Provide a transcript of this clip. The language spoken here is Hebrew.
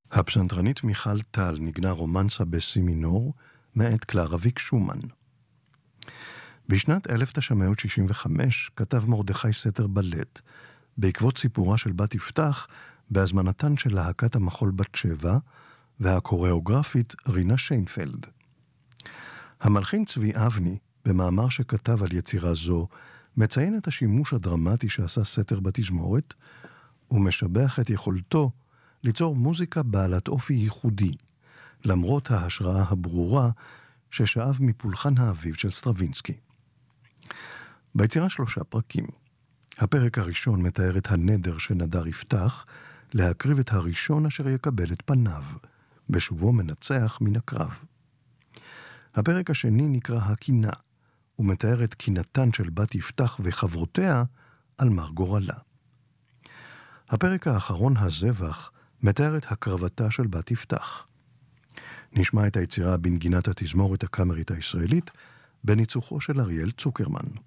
הפסנתרנית מיכל טל ניגנה רומנסה בסי מינור מאת קלרה ויק שומן. בשנת 1965 כתב מרדכי סתר בלט, בעקבות סיפורה של בת יפתח, בהזמנתן של להקת המחול בת שבע והקוריאוגרפית רינה שיינפלד. המלחין צבי אבני, במאמר שכתב על יצירה זו, מציין את השימוש הדרמטי שעשה סתר בתזמורת, ומשבח את יכולתו ליצור מוזיקה בעלת אופי ייחודי, למרות ההשראה הברורה ששאב מפולחן האביב של סטרווינסקי. ביצירה 3 פרקים. הפרק הראשון מתאר את הנדר שנדר יפתח, להקריב את הראשון אשר יקבל את פניו, בשובו מנצח מן הקרב. הפרק השני נקרא הקינה, ומתאר את קינתן של בת יפתח וחברותיה על מר גורלה. הפרק האחרון, הזבח, מתאר את הקרבתה של בת יפתח. נשמע את היצירה בנגינת התזמורת הקאמרית הישראלית, בניצוחו של אריאל צוקרמן.